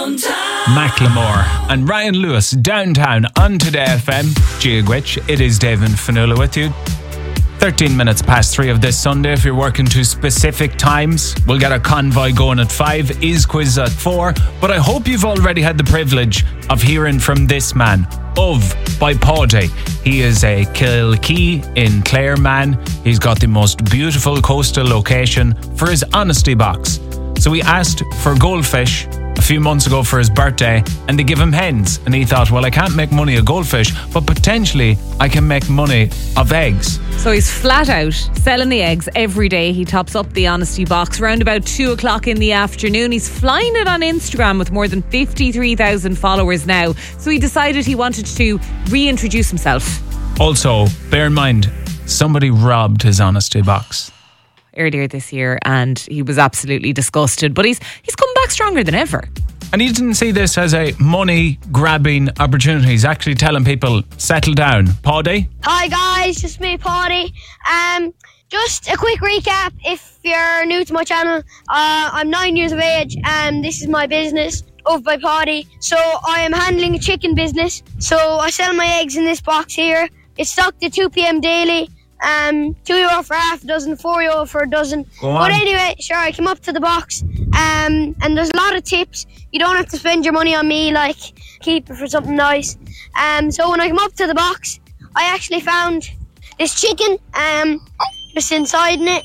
Macklemore and Ryan Lewis downtown on Today FM. Giagwitch, it is David Fanula with you. 13 minutes past 3 of this Sunday. If you're working to specific times, we'll get a convoy going at 5, is quiz at 4. But I hope you've already had the privilege of hearing from this man, Of by Paddy. He is a Kilkee in Clare man. He's got the most beautiful coastal location for his honesty box. So we asked for goldfish a few months ago for his birthday, and they give him hens. And he thought, well, I can't make money of goldfish, but potentially I can make money of eggs. So he's flat out selling the eggs every day. He tops up the honesty box around about 2 o'clock in the afternoon. He's flying it on Instagram with more than 53,000 followers now. So he decided he wanted to reintroduce himself. Also, bear in mind, somebody robbed his honesty box earlier this year, and he was absolutely disgusted, but he's come back stronger than ever. And he didn't see this as a money-grabbing opportunity. He's actually telling people, settle down. Paddy? Hi guys, just me, Paddy. Just a quick recap if you're new to my channel. I'm 9 years of age and this is my business, Of by Paddy. So I am handling a chicken business. So I sell my eggs in this box here. It's stocked at 2 p.m. daily. €2 for half a dozen, €4 for a dozen. But anyway, sure, I came up to the box, and there's a lot of tips. You don't have to spend your money on me, like keep it for something nice. So when I came up to the box, I actually found this chicken, just inside in it.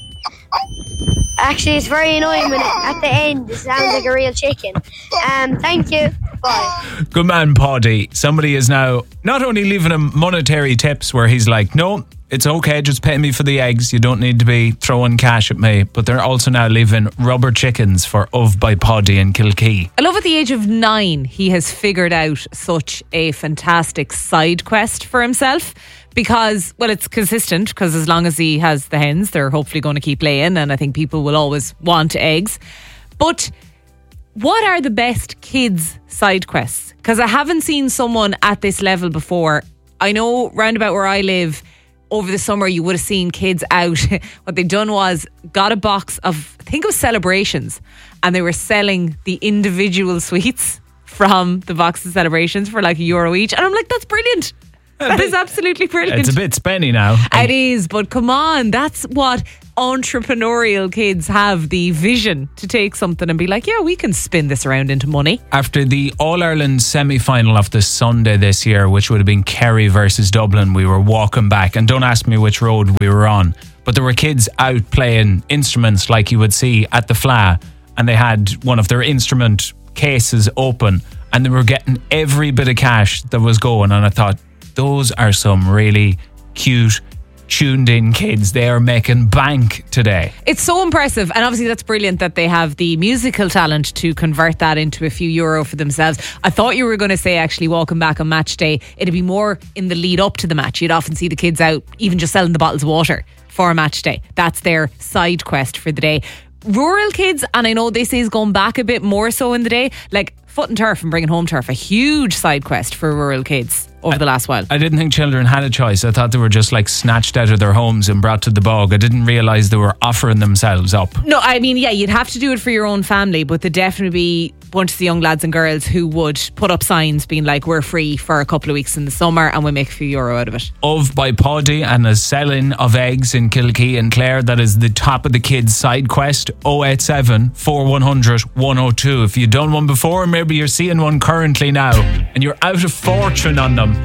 Actually, it's very annoying when at the end it sounds like a real chicken. Thank you. Bye. Good man, Paddy. Somebody is now not only leaving him monetary tips where he's like, no, it's okay, just pay me for the eggs. You don't need to be throwing cash at me. But they're also now leaving rubber chickens for Of by Paddy in Kilkee. I love at the age of 9, he has figured out such a fantastic side quest for himself. Because, well, it's consistent, because as long as he has the hens, they're hopefully going to keep laying, and I think people will always want eggs. But what are the best kids' side quests? Because I haven't seen someone at this level before. I know round about where I live, over the summer you would have seen kids out. What they'd done was got a box of, I think it was Celebrations, and they were selling the individual sweets from the box of Celebrations for like €1 each. And I'm like, that's brilliant. That is absolutely brilliant. It's a bit spenny now. It is, but come on, that's what entrepreneurial kids have, the vision to take something and be like, yeah, we can spin this around into money. After the All-Ireland semi-final of the Sunday this year, which would have been Kerry versus Dublin, we were walking back, and don't ask me which road we were on, but there were kids out playing instruments like you would see at the Fla, and they had one of their instrument cases open, and they were getting every bit of cash that was going, and I thought, those are some really cute, tuned in kids. They are making bank today. It's so impressive, and obviously that's brilliant that they have the musical talent to convert that into a few euro for themselves. I thought you were going to say actually walking back on match day, it'd be more in the lead up to the match. You'd often see the kids out even just selling the bottles of water for a match day. That's their side quest for the day. Rural kids, and I know this is going back a bit more so in the day, like Foot and Turf and Bringing Home Turf, a huge side quest for rural kids over the last while. I didn't think children had a choice. I thought they were just like snatched out of their homes and brought to the bog. I didn't realise they were offering themselves up. No, I mean, yeah, you'd have to do it for your own family, but there'd definitely be a bunch of the young lads and girls who would put up signs being like, we're free for a couple of weeks in the summer and we make a few euro out of it. Of by Paddy and a selling of eggs in Kilkee and Clare. That is the top of the kids' side quest. 087 4100 102. If you've done one before, maybe you're seeing one currently now and you're out of fortune on them.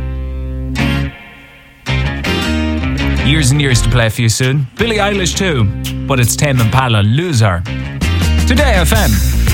Years and years to play for you soon. Billie Eilish too, but it's Tame Impala, Loser. Today FM.